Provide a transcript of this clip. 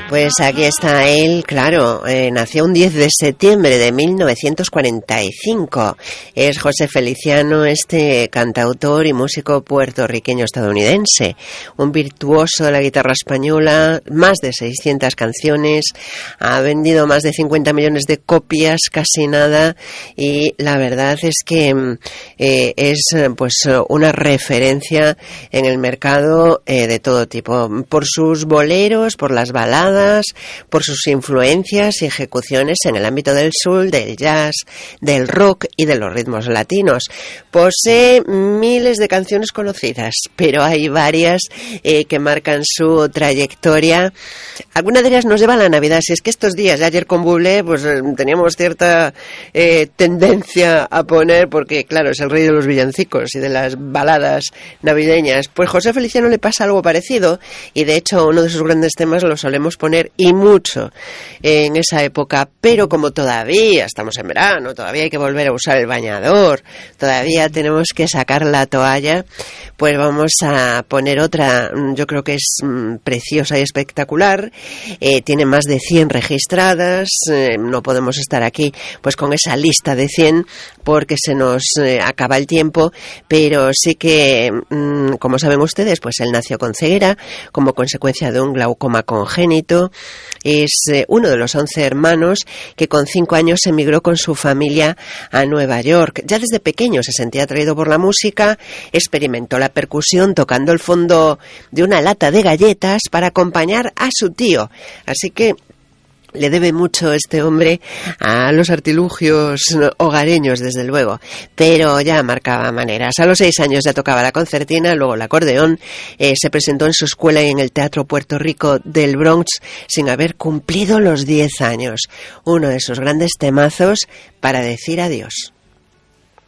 Pues aquí está él, claro, nació un 10 de septiembre de 1945. Es José Feliciano, este cantautor y músico puertorriqueño-estadounidense. Un virtuoso de la guitarra española, más de 600 canciones, ha vendido más de 50 millones de copias, casi nada, y la verdad es que es pues una referencia en el mercado de todo tipo, por sus boleros, por las baladas, por sus influencias y ejecuciones en el ámbito del soul, del jazz, del rock y de los ritmos latinos. Posee miles de canciones conocidas, pero hay varias que marcan su trayectoria. Algunas de ellas nos llevan a la Navidad. Si es que estos días, ayer con Bublé, pues teníamos cierta tendencia a poner, porque claro, es el rey de los villancicos y de las baladas navideñas. Pues José Feliciano le pasa algo parecido, y de hecho uno de sus grandes temas lo solemos poner y mucho en esa época, pero como todavía estamos en verano, todavía hay que volver a usar el bañador, todavía tenemos que sacar la toalla, pues vamos a poner otra, yo creo que es preciosa y espectacular, tiene más de 100 registradas, no podemos estar aquí pues con esa lista de 100 porque se nos acaba el tiempo, pero sí que, como saben ustedes, pues él nació con ceguera como consecuencia de un glaucoma congénito. Es uno de los 11 hermanos que con 5 años emigró con su familia a Nueva York. Ya desde pequeño se sentía atraído por la música, experimentó la percusión tocando el fondo de una lata de galletas para acompañar a su tío. Así que le debe mucho este hombre a los artilugios hogareños, desde luego, pero ya marcaba maneras. A los 6 años ya tocaba la concertina, luego el acordeón, se presentó en su escuela y en el Teatro Puerto Rico del Bronx sin haber cumplido los 10 años. Uno de sus grandes temazos, Para decir adiós.